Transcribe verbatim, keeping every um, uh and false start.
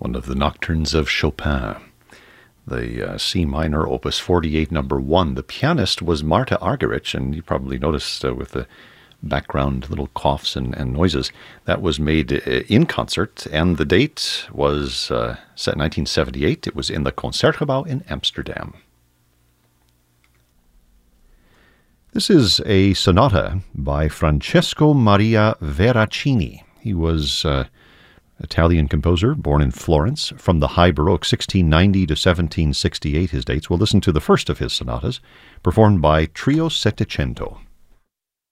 one of the nocturnes of Chopin, the uh, C minor, opus forty-eight, number one. The pianist was Marta Argerich, and you probably noticed uh, with the background little coughs and, and noises, that was made in concert, and the date was uh, set in nineteen seventy-eight. It was in the Concertgebouw in Amsterdam. This is a sonata by Francesco Maria Veracini. He was uh, Italian composer, born in Florence, from the High Baroque, sixteen ninety to seventeen sixty-eight, his dates. We'll listen to the first of his sonatas, performed by Trio Settecento.